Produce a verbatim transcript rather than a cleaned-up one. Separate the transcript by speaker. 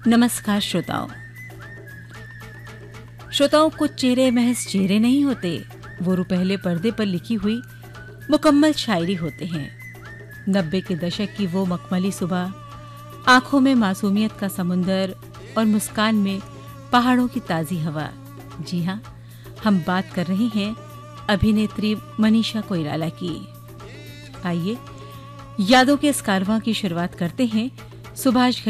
Speaker 1: नमस्कार श्रोताओं श्रोताओं कुछ चेहरे महज चेहरे नहीं होते, वो रुपहले पर्दे पर लिखी हुई मुकम्मल शायरी होते हैं। नब्बे के दशक की वो मखमली सुबह, आंखों में मासूमियत का समुंदर और मुस्कान में पहाड़ों की ताज़ी हवा। जी हाँ, हम बात कर रहे हैं अभिनेत्री मनीषा कोइराला की। आइए यादों के इस कारवां की शुरुआत करते हैं सुभाष